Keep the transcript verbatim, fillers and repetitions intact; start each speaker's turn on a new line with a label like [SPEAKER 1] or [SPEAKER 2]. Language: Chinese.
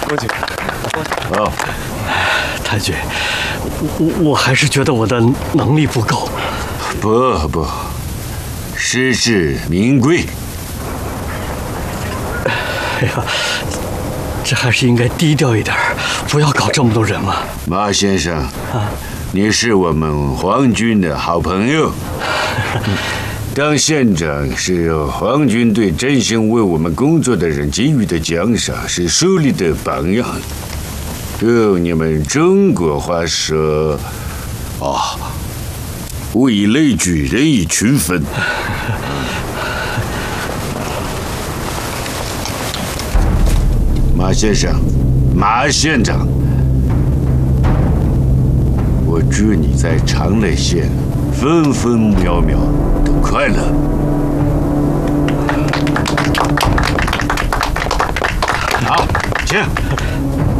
[SPEAKER 1] 多谢。
[SPEAKER 2] 哦，
[SPEAKER 3] 太君，我我还是觉得我的能力不够。
[SPEAKER 2] 不不，实至名归。
[SPEAKER 3] 哎呀，这还是应该低调一点，不要搞这么多人嘛。
[SPEAKER 2] 马先生，
[SPEAKER 3] 啊，
[SPEAKER 2] 你是我们皇军的好朋友。当县长是皇军对真心为我们工作的人给予的奖赏，是树立的榜样。用你们中国话说，啊，物以类聚，人以群分。马先生，马县长，我祝你在长乐县分分秒秒都快乐。好，请。